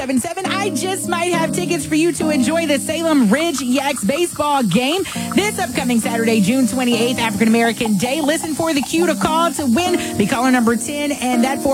77. I just might have tickets for you to enjoy the Salem Ridge Yaks baseball game this upcoming Saturday, June 28th, African American Day. Listen for the cue to call to win. Be caller number 10, and that